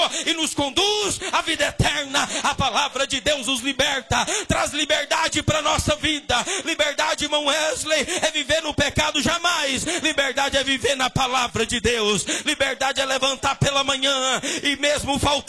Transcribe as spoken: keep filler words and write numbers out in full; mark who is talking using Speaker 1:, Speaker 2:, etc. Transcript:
Speaker 1: e nos conduz à vida eterna. A palavra de Deus nos liberta, traz liberdade para a nossa vida. Liberdade, irmão Wesley, é viver no pecado jamais. Liberdade é viver na palavra de Deus. Liberdade é levantar pela manhã e mesmo faltando